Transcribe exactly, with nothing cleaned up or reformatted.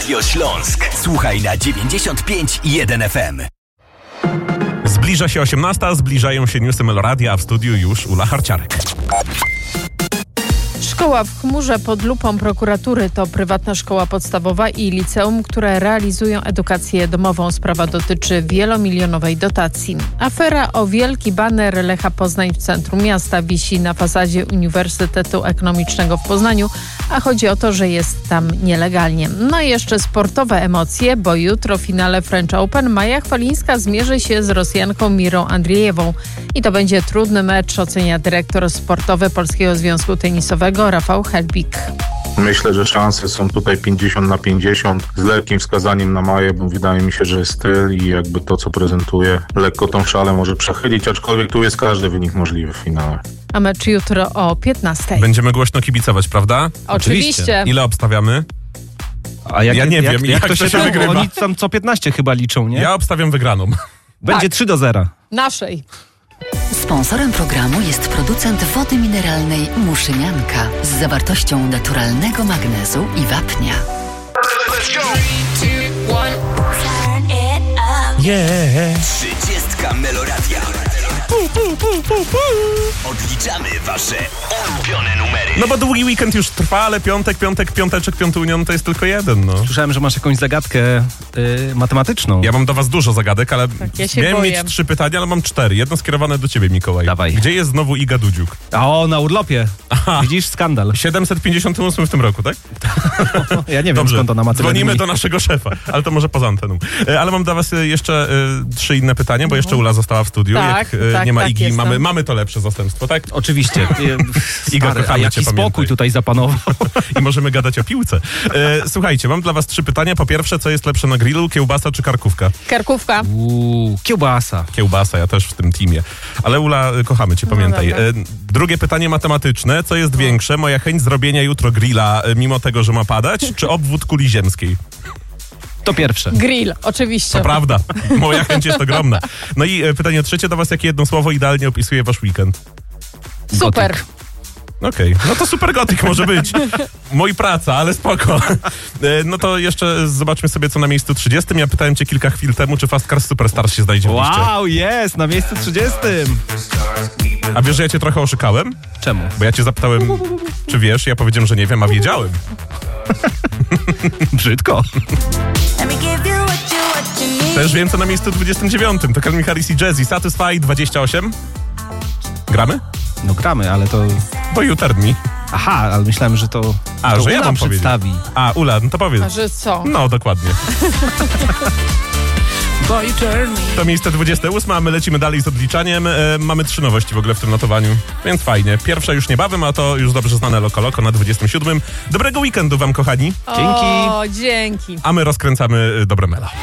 Radio Śląsk. Słuchaj na dziewięćdziesiąt pięć i jeden F M. Zbliża się osiemnasta, zbliżają się newsy Meloradia, a w studiu już Ula Harciarek. Szkoła w chmurze pod lupą prokuratury to prywatna szkoła podstawowa i liceum, które realizują edukację domową. Sprawa dotyczy wielomilionowej dotacji. Afera o wielki baner Lecha Poznań w centrum miasta wisi na fasadzie Uniwersytetu Ekonomicznego w Poznaniu, a chodzi o to, że jest tam nielegalnie. No i jeszcze sportowe emocje, bo jutro w finale French Open Maja Chwalińska zmierzy się z Rosjanką Mirą Andrijewą. I to będzie trudny mecz, ocenia dyrektor sportowy Polskiego Związku Tenisowego Rafał Helbik. Myślę, że szanse są tutaj pięćdziesiąt na pięćdziesiąt z lekkim wskazaniem na Maję, bo wydaje mi się, że jest styl i jakby to, co prezentuje, lekko tą szalę może przechylić, aczkolwiek tu jest każdy wynik możliwy w finale. A mecz jutro o piętnastej. Będziemy głośno kibicować, prawda? Oczywiście. Ile obstawiamy? A jak, Ja nie jak, wiem, jak, jak to to się, się tam, wygrywa. Oni tam co piętnaście chyba liczą, nie? Ja obstawiam wygraną. Będzie Tak. trzy do zera. Naszej. Sponsorem programu jest producent wody mineralnej Muszynianka z zawartością naturalnego magnezu i wapnia. Yeah. Trzydziestka Meloradia. Odliczamy wasze ulubione numery. No bo długi weekend już trwa, ale piątek, piątek, piąteczek, piąty union to jest tylko jeden, no. Słyszałem, że masz jakąś zagadkę y, matematyczną. Ja mam do was dużo zagadek, ale Tak, ja się miałem boję. mieć trzy pytania, ale mam cztery. Jedno skierowane do ciebie, Mikołaj. Dawaj. Gdzie jest znowu Iga Dudziuk? A o, na urlopie. Widzisz, skandal. siedemset pięćdziesiąt osiem w tym roku, tak? Ja nie wiem, Dobrze, skąd ona ma tyle dzwonimy dni. do naszego szefa, ale to może poza anteną. E, Ale mam dla was e, jeszcze e, trzy inne pytania, bo jeszcze Ula została w studiu. Tak, Jak e, tak, nie ma tak, Igi, jestem. mamy, mamy to lepsze zastępstwo, tak? Oczywiście. Iga, Stary, a kochamy jaki cię, spokój pamiętaj. tutaj zapanował. I możemy gadać o piłce. E, słuchajcie, mam dla was trzy pytania. Po pierwsze, co jest lepsze na grillu, kiełbasa czy karkówka? Karkówka. Uuu, kiełbasa. Kiełbasa, ja też w tym teamie. Ale Ula, e, kochamy cię, pamiętaj. dobra. E, drugie pytanie matematyczne. Co jest większe, moja chęć zrobienia jutro grilla, e, mimo tego, że ma padać, czy obwód kuli ziemskiej? To pierwsze. Grill, oczywiście. To prawda. Moja chęć jest ogromna. No i e, pytanie trzecie do was, jakie jedno słowo idealnie opisuje wasz weekend? Super. Gotyk. Okej, no to super gotyk może być. Mój praca, ale spoko. E, No to jeszcze zobaczmy sobie, co na miejscu trzydziestym. Ja pytałem cię kilka chwil temu, czy Fast Cars Superstars się znajdzie w liście. Wow, jest, na miejscu trzydziestym. A wiesz, że ja cię trochę oszukałem? Czemu? Bo ja cię zapytałem, czy wiesz, ja powiedziałem, że nie wiem, a wiedziałem. Brzydko. Też wiem, co na miejscu dwudziestym dziewiątym. To Calvin Harris i Jazzy. Satisfy dwadzieścia osiem. Gramy? No gramy, ale to... Bo you turn me. Aha, ale myślałem, że to... A, to że ja Ula mam powiedzieć. przedstawi. A, Ula, no to powiedz. A że co? No, dokładnie. Boy turn me. To miejsce dwudzieste ósme, a my lecimy dalej z odliczaniem. E, mamy trzy nowości w ogóle w tym notowaniu, więc fajnie. Pierwsza już niebawem, a to już dobrze znane Loko Loko na dwudziestym siódmym. Dobrego weekendu wam, kochani. Dzięki. O, dzięki. A my rozkręcamy e, dobre mela.